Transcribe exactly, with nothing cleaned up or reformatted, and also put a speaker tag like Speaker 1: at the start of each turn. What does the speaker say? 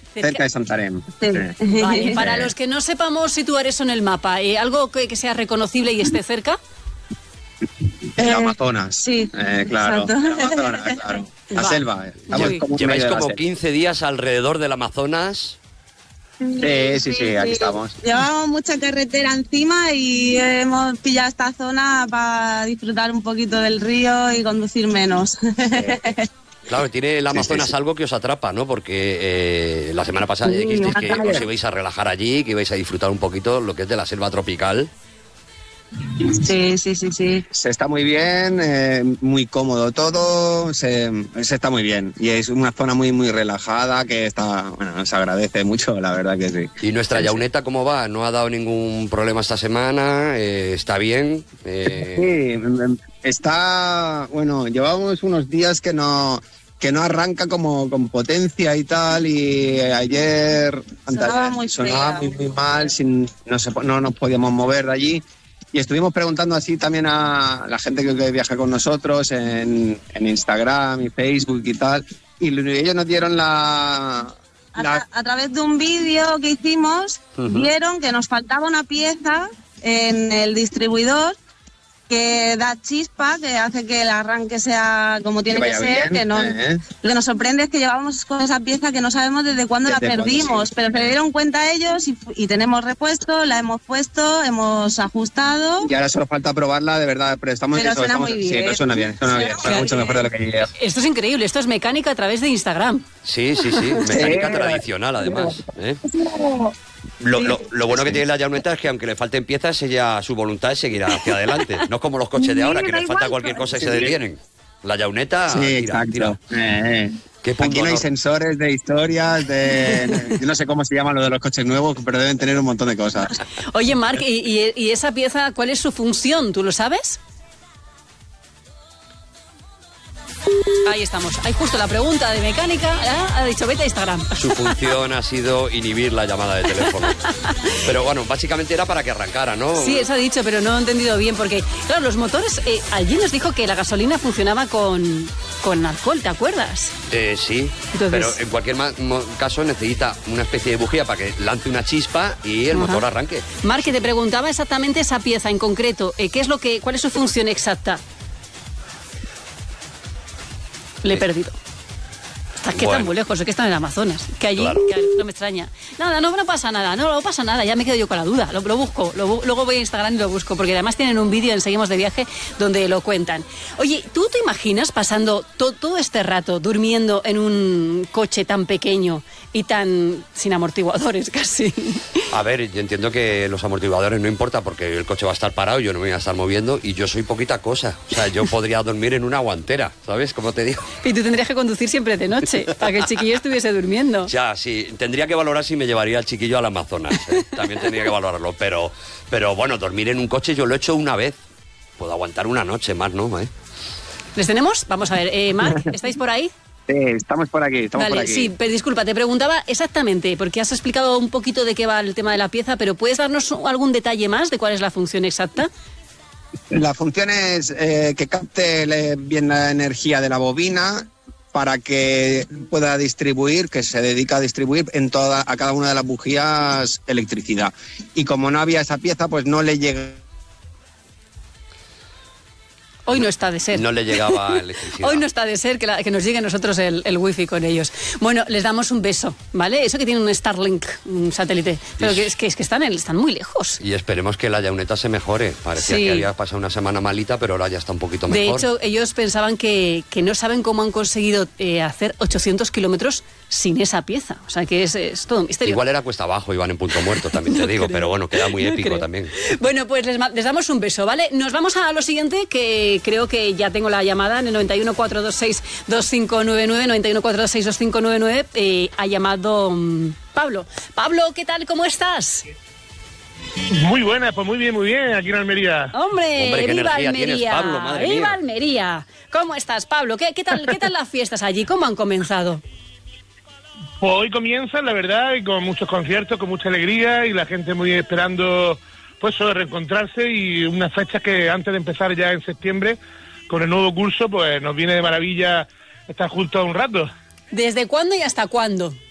Speaker 1: cerca, cerca de Santarém.
Speaker 2: Sí.
Speaker 1: Sí.
Speaker 2: Vale, para los que no sepamos situar eso en el mapa, ¿eh? ¿Algo que, que sea reconocible y esté cerca?
Speaker 1: El eh, Amazonas.
Speaker 3: Sí,
Speaker 1: eh, claro. El Amazonas, claro. La Va. selva.
Speaker 4: Como Lleváis como quince días alrededor del Amazonas.
Speaker 1: Sí, sí, sí, aquí estamos.
Speaker 3: Llevamos mucha carretera encima y hemos pillado esta zona para disfrutar un poquito del río y conducir menos.
Speaker 4: Claro, tiene el Amazonas sí, sí, sí. algo que os atrapa, ¿no? Porque eh, la semana pasada sí, dijisteis que os ibais a relajar allí, que ibais a disfrutar un poquito lo que es de la selva tropical.
Speaker 3: Sí, sí, sí, sí.
Speaker 1: Se está muy bien, eh, muy cómodo todo, se, se está muy bien. Y es una zona muy, muy relajada que está, bueno, nos agradece mucho, la verdad que sí.
Speaker 4: ¿Y nuestra
Speaker 1: sí,
Speaker 4: yauneta cómo va? ¿No ha dado ningún problema esta semana? Eh, ¿Está bien?
Speaker 1: Eh... Sí, está, bueno, llevamos unos días que no... que no arranca como con potencia y tal, y ayer
Speaker 3: sonaba muy,
Speaker 1: sonaba muy, muy mal, sin, no, se, no nos podíamos mover de allí, y estuvimos preguntando así también a la gente que viaja con nosotros en, en Instagram y Facebook y tal, y ellos nos dieron la... la...
Speaker 3: A, a través de un vídeo que hicimos, uh-huh. vieron que nos faltaba una pieza en el distribuidor que da chispa, que hace que el arranque sea como tiene que, que ser, bien, que no, eh. Lo que nos sorprende es que llevábamos con esa pieza que no sabemos desde cuándo desde la perdimos, cuando, sí. pero se dieron cuenta ellos y, y tenemos repuesto, la hemos puesto, hemos ajustado.
Speaker 1: Y ahora solo falta probarla, de verdad, pero estamos...
Speaker 3: Pero
Speaker 1: eso,
Speaker 3: suena
Speaker 1: estamos,
Speaker 3: muy
Speaker 1: sí,
Speaker 3: bien.
Speaker 1: pero suena bien, suena bien, suena mucho mejor de lo que yo.
Speaker 2: Esto es increíble, esto es mecánica a través de Instagram.
Speaker 4: Sí, sí, sí, mecánica sí. tradicional además, ¿eh? Lo, lo, lo bueno que tiene la yauneta es que aunque le falten piezas, ella, su voluntad es seguir hacia adelante. No es como los coches de ahora, que les falta cualquier cosa y se detienen. La yauneta
Speaker 1: sí,
Speaker 4: tira, tira.
Speaker 1: Eh, eh. Aquí no hay sensores de historias, de... Yo no sé cómo se llama lo de los coches nuevos, pero deben tener un montón de cosas.
Speaker 2: Oye, Marc, ¿y, y, y esa pieza cuál es su función? ¿Tú lo sabes? Ahí estamos. Hay justo la pregunta de mecánica. ¿eh? Ha dicho, vete a Instagram.
Speaker 4: Su función ha sido inhibir la llamada de teléfono. Pero bueno, básicamente era para que arrancara, ¿no?
Speaker 2: Sí, eso ha dicho, pero no he entendido bien. Porque, claro, los motores... Eh, allí nos dijo que la gasolina funcionaba con, con alcohol, ¿te acuerdas?
Speaker 4: Eh, sí, Entonces... pero en cualquier ma- caso necesita una especie de bujía para que lance una chispa y el Ajá. motor arranque.
Speaker 2: Marc, te preguntaba exactamente esa pieza en concreto. Eh, ¿qué es lo que, ¿Cuál es su función exacta? Le he perdido. Estás que bueno. están muy lejos, es que están en el Amazonas. Que allí, claro. que no me extraña. Nada, no, no pasa nada, no, no pasa nada, ya me quedo yo con la duda. Lo, lo busco, lo, luego voy a Instagram y lo busco, porque además tienen un vídeo en Seguimos de Viaje donde lo cuentan. Oye, ¿tú te imaginas pasando to, todo este rato durmiendo en un coche tan pequeño y tan sin amortiguadores casi?
Speaker 4: A ver, yo entiendo que los amortiguadores no importa porque el coche va a estar parado, yo no me voy a estar moviendo y yo soy poquita cosa. O sea, yo podría dormir en una guantera, ¿sabes? Como te digo.
Speaker 2: Y tú tendrías que conducir siempre de noche para que el chiquillo estuviese durmiendo.
Speaker 4: Ya, sí. Tendría que valorar si me llevaría al chiquillo al Amazonas. ¿eh? También tendría que valorarlo. Pero, pero bueno, dormir en un coche yo lo he hecho una vez. Puedo aguantar una noche más, ¿no? ¿Eh?
Speaker 2: ¿Les tenemos? Vamos a ver. Eh, Marc, ¿estáis por ahí?
Speaker 1: Sí, estamos por aquí, estamos
Speaker 2: Vale,
Speaker 1: por aquí.
Speaker 2: Sí, pero disculpa, te preguntaba exactamente, porque has explicado un poquito de qué va el tema de la pieza, pero ¿puedes darnos algún detalle más de cuál es la función exacta?
Speaker 1: La función es eh, que capte bien la energía de la bobina para que pueda distribuir, que se dedica a distribuir en toda, a cada una de las bujías electricidad. Y como no había esa pieza, pues no le llega...
Speaker 2: Hoy no está de ser.
Speaker 4: No le llegaba electricidad.
Speaker 2: Hoy no está de ser que, la, que nos llegue a nosotros el, el wifi con ellos. Bueno, les damos un beso, ¿vale? Eso que tiene un Starlink, un satélite. Pero que es que, es que están, en, están muy lejos.
Speaker 4: Y esperemos que la yauneta se mejore. Parecía sí. que había pasado una semana malita, pero ahora ya está un poquito
Speaker 2: de
Speaker 4: mejor.
Speaker 2: De hecho, ellos pensaban que, que no saben cómo han conseguido eh, hacer ochocientos kilómetros sin esa pieza. O sea, que es, es todo un misterio.
Speaker 4: Igual era cuesta abajo, iban en punto muerto, también te no digo. Creo. Pero bueno, queda muy no épico creo. También.
Speaker 2: Bueno, pues les, les damos un beso, ¿vale? Nos vamos a lo siguiente, que creo que ya tengo la llamada en el noventa y uno, cuatrocientos veintiséis, veinticinco noventa y nueve, noventa y uno, cuatrocientos veintiséis, veinticinco noventa y nueve. Eh, ha llamado um, Pablo. Pablo, ¿qué tal? ¿Cómo estás?
Speaker 5: Muy buena, pues muy bien, muy bien, aquí en Almería.
Speaker 2: Hombre,
Speaker 4: Hombre qué
Speaker 2: viva
Speaker 4: energía
Speaker 2: Almería,
Speaker 4: tienes, Pablo, madre
Speaker 2: viva
Speaker 4: mía.
Speaker 2: Almería. ¿Cómo estás, Pablo? ¿Qué, qué, tal, ¿Qué tal las fiestas allí? ¿Cómo han comenzado?
Speaker 5: Pues hoy comienzan, la verdad, y con muchos conciertos, con mucha alegría, y la gente muy esperando, pues, eso, reencontrarse, y unas fechas que antes de empezar ya en septiembre, con el nuevo curso, pues nos viene de maravilla estar juntos un rato.
Speaker 2: ¿Desde cuándo y hasta cuándo?